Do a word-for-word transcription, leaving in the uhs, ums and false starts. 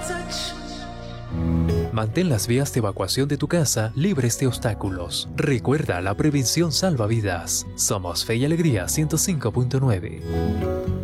Mantén las vías de evacuación de tu casa libres de obstáculos. Recuerda, la prevención salva vidas. Somos Fe y Alegría ciento cinco punto nueve.